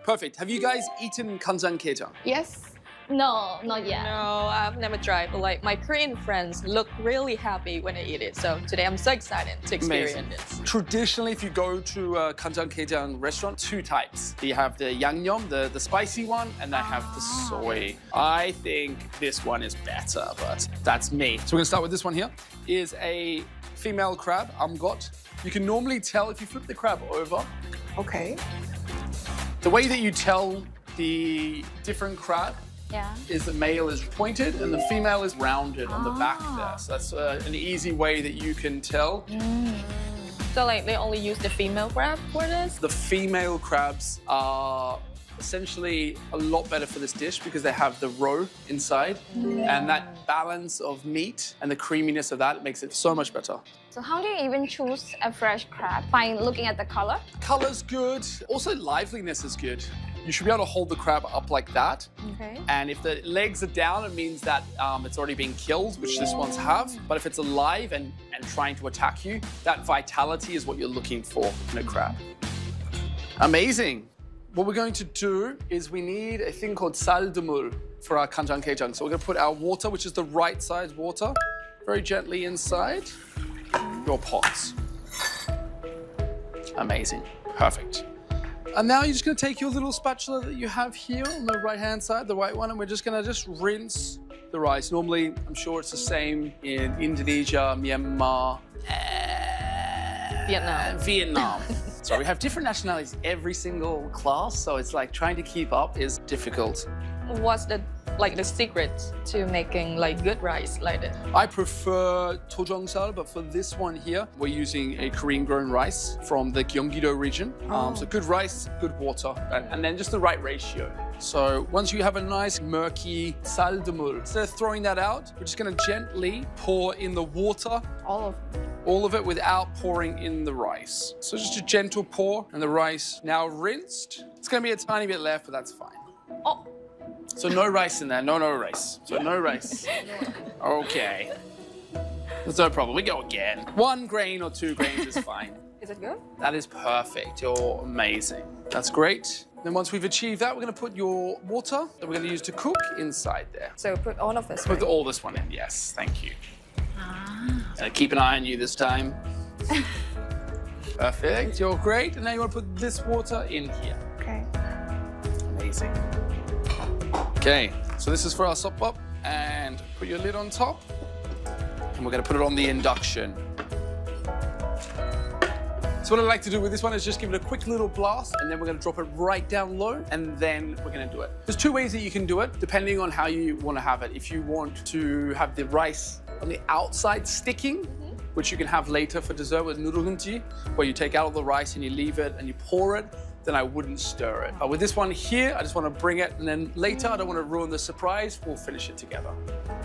Perfect. Have you guys eaten kanjanggaejeong? Yes. No, not yet. No, I've never tried, but like my Korean friends look really happy when they eat it. So today I'm so excited to experience this. Traditionally, if you go to a kanjanggaejeong restaurant, two types. You have the yangnyeom, the spicy one, and they have the soy. I think this one is better, but that's me. So we're gonna start with this one here. Is a female crab, amgot. You can normally tell if you flip the crab over. Okay. The way that you tell the different crab is the male is pointed and the female is rounded on the back there. So that's an easy way that you can tell. So like they only use the female crab for this? The female crabs are essentially a lot better for this dish because they have the roe inside and that balance of meat and the creaminess of that makes it so much better. So how do you even choose a fresh crab? By looking at the color? Color's good. Also, liveliness is good. You should be able to hold the crab up like that. Okay. And if the legs are down, it means that it's already been killed, which this ones have. But if it's alive and trying to attack you, that vitality is what you're looking for in a crab. Amazing. What we're going to do is we need a thing called saldumul for our kanjanggaejeong. So we're going to put our water, which is the right size water, very gently inside your pots. Amazing. Perfect. And now you're just going to take your little spatula that you have here on the right-hand side, the white one, and we're just going to rinse the rice. Normally, I'm sure it's the same in Indonesia, Myanmar, Vietnam. So we have different nationalities every single class, so it's like trying to keep up is difficult. What's the secret to making like good rice like this? I prefer tojeongsal, but for this one here, we're using a Korean-grown rice from the Gyeonggi-do region. So good rice, good water, and then just the right ratio. So once you have a nice murky saldumul, instead of throwing that out, we're just going to gently pour in the water. All of it without pouring in the rice. So just a gentle pour, and the rice now rinsed. It's going to be a tiny bit left, but that's fine. Oh. So no rice in there, no rice. So no rice. Okay. There's no problem, we go again. 1 grain or 2 grains is fine. Is it good? That is perfect, you're amazing. That's great. Then once we've achieved that, we're gonna put your water that we're gonna use to cook inside there. So put all of this, Put all this one in, yes, thank you. Keep an eye on you this time. Perfect, you're great. And now you wanna put this water in here. Okay. Amazing. Okay, so this is for our sopbap, and put your lid on top, and we're gonna put it on the induction. So what I like to do with this one is just give it a quick little blast, and then we're gonna drop it right down low, and then we're gonna do it. There's 2 ways that you can do it, depending on how you wanna have it. If you want to have the rice on the outside sticking, which you can have later for dessert with nurugunji, where you take out all the rice and you leave it and you pour it, then I wouldn't stir it. But with this one here, I just want to bring it, and then later, I don't want to ruin the surprise, we'll finish it together.